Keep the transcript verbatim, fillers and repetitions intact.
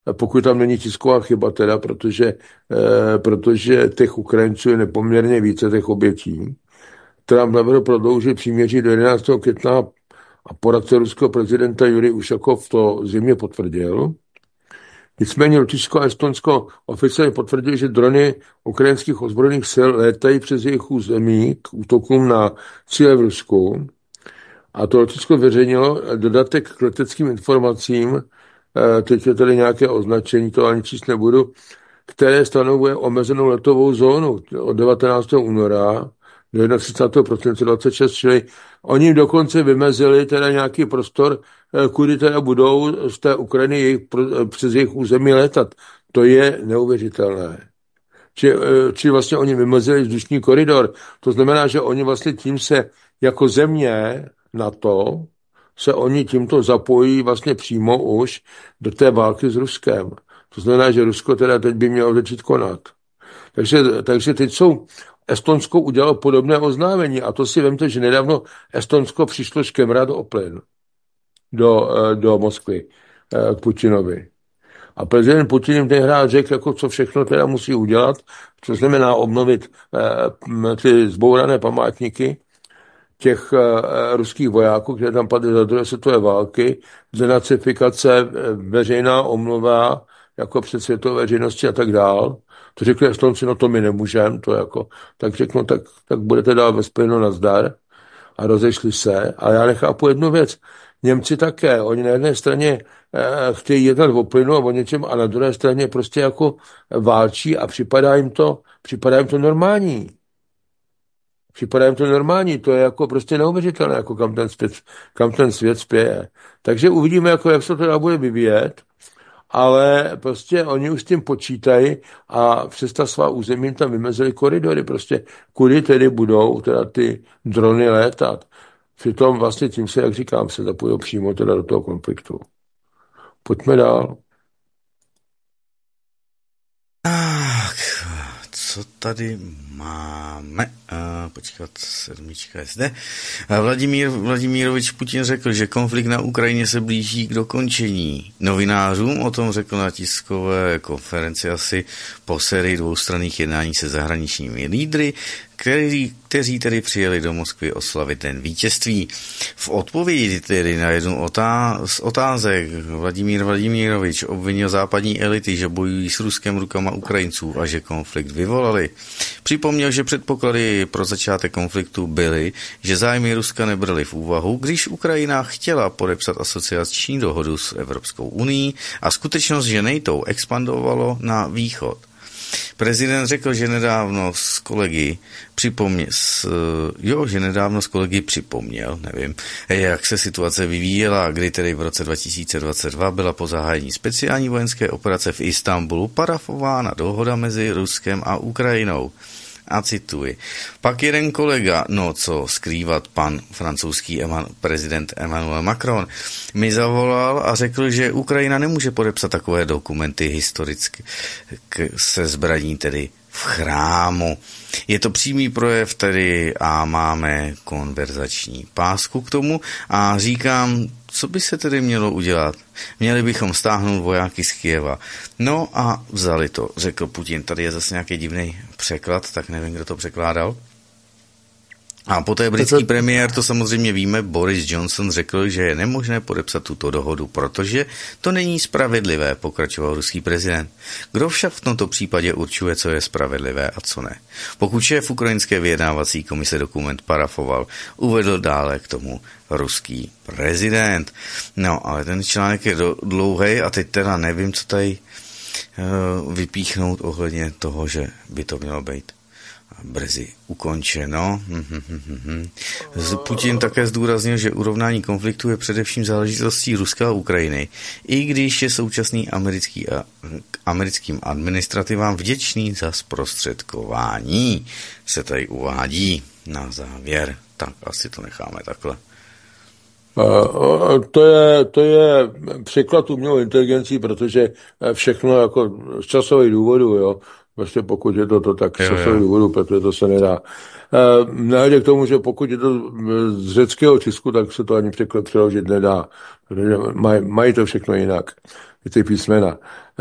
pokud tam není tisková chyba teda, protože, protože těch Ukrajinců je nepoměrně více, těch obětí. Trump navrhl prodloužit příměří do jedenáctého května a poradce ruského prezidenta Jurij Ušakov to zřejmě potvrdil. Nicméně Lotyšsko a Estonsko oficiálně potvrdili, že drony ukrajinských ozbrojených sil létají přes jejich území k útokům na cíle v Rusku. A to Lotyšsko veřejnilo dodatek k leteckým informacím, teď je tady nějaké označení, to ani číst nebudu, které stanovuje omezenou letovou zónu od devatenáctého února do třicátého prvního prosince dvacet šest, čili oni dokonce vymezili teda nějaký prostor, kudy teda budou z té Ukrajiny jejich, přes jejich území létat. To je neuvěřitelné. Či, či vlastně oni vymezili vzdušný koridor. To znamená, že oni vlastně tím se jako země NATO se oni tímto zapojí vlastně přímo už do té války s Ruskem. To znamená, že Rusko teda teď by mělo začít konat. Takže, takže teď jsou Estonsko udělalo podobné oznámení a to si vemte, že nedávno Estonsko přišlo škemrat o plyn do, do Moskvy k Putinovi. A prezident Putin jim tehdy řekl, jako co všechno teda musí udělat, co znamená obnovit ty zbourané památníky těch ruských vojáků, které tam padly za druhé světové války, denacifikace, veřejná omluva jako před světovou veřejnosti a tak dál. To řekli Estonci, no to my nemůžeme, to jako, tak řeknu, tak, tak budete dál ve spěnu nazdar a rozešli se. A já nechápu jednu věc. Němci také, oni na jedné straně eh, chtějí jednat o plynu a o něčem a na druhé straně prostě jako válčí a připadá jim to, připadá jim to normální. Připadá jim to normální, to je jako prostě neuvěřitelné, jako kam ten svět, kam ten svět spěje. Takže uvidíme, jako jak se to teda bude vyvíjet, ale prostě oni už s tím počítají a přes ta svá území tam vymezili koridory, prostě kudy tedy budou teda ty drony létat. Přitom vlastně tím se, jak říkám, se zapojí přímo teda do toho konfliktu. Pojďme dál. Tak, co tady máme? Uh, počkat, sedmička je zde. Vladimír Vladimírovič Putin řekl, že konflikt na Ukrajině se blíží k dokončení. Novinářům o tom řekl na tiskové konferenci asi po sérii dvoustranných jednání se zahraničními lídry, kteří, kteří tedy přijeli do Moskvy oslavit ten vítězství. V odpovědi tedy na jednu z otázek Vladimír Vladimírovič obvinil západní elity, že bojují s Ruskem rukama Ukrajinců a že konflikt vyvolali. Připomněl, že předpoklady pro začátek konfliktu byly, že zájmy Ruska nebrali v úvahu, když Ukrajina chtěla podepsat asociační dohodu s Evropskou unií a skutečnost, že NATO expandovalo na východ. Prezident řekl, že nedávno s kolegy připomněl, jo, že nedávno s kolegy připomněl, nevím, jak se situace vyvíjela, kdy tedy v roce dva tisíce dvacet dva byla po zahájení speciální vojenské operace v Istanbulu parafována dohoda mezi Ruskem a Ukrajinou. A cituji. Pak jeden kolega, no co skrývat, pan francouzský eman, prezident Emmanuel Macron, mi zavolal a řekl, že Ukrajina nemůže podepsat takové dokumenty historicky se zbraní tedy v chrámu. Je to přímý projev tedy a máme konverzační pásku k tomu a říkám, co by se tedy mělo udělat? Měli bychom stáhnout vojáky z Kyjeva. No a vzali to, řekl Putin. Tady je zase nějaký divný překlad, tak nevím, kdo to překládal. A poté britský premiér, to samozřejmě víme, Boris Johnson řekl, že je nemožné podepsat tuto dohodu, protože to není spravedlivé, pokračoval ruský prezident. Kdo však v tomto případě určuje, co je spravedlivé a co ne? Pokud šéf ukrajinské vyjednávací komise dokument parafoval, uvedl dále k tomu ruský prezident. No, ale ten článek je dlouhý a teď teda nevím, co tady uh, vypíchnout ohledně toho, že by to mělo být brzy ukončeno. Putin také zdůraznil, že urovnání konfliktu je především záležitostí Ruska a Ukrajiny, i když je současný americký a, americkým administrativám vděčný za zprostředkování, se tady uvádí na závěr. Tak asi to necháme takhle. To je, to je překlad umělou inteligencí, protože všechno jako z časových důvodů, jo. Vlastně pokud je to, to tak z časových důvodů, protože to se nedá. Nehledě k tomu, že pokud je to z řeckého tisku, tak se to ani přeložit nedá, protože maj, mají to všechno jinak. ty písmena.